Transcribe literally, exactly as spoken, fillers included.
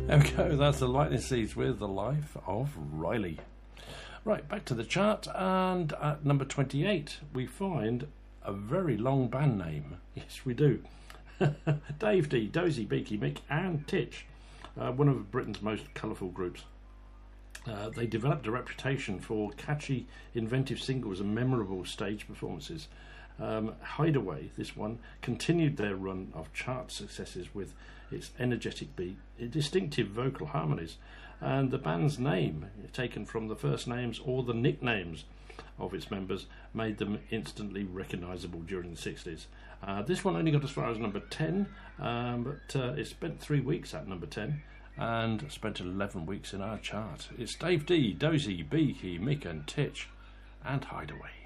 There we go, that's the Lightning Seeds with The Life of Riley. Right, back to the chart, and at number twenty-eight we find a very long band name. Yes, we do. Dave D, Dozy, Beaky, Mick and Titch, uh, one of Britain's most colourful groups. Uh, they developed a reputation for catchy, inventive singles and memorable stage performances. Um, Hideaway, this one, continued their run of chart successes with its energetic beat, distinctive vocal harmonies, and the band's name, taken from the first names or the nicknames of its members, made them instantly recognisable during the sixties. Uh, this one only got as far as number ten, um, but uh, it spent three weeks at number ten and spent eleven weeks in our chart. It's Dave D, Dozy, Beaky, Mick and Titch and Hideaway.